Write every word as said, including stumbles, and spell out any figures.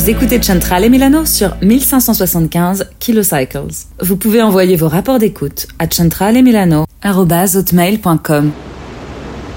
Vous écoutez Centrale et Milano sur mille cinq cent soixante-quinze kilocycles. Vous pouvez envoyer vos rapports d'écoute à centralemilano arobase hotmail point com.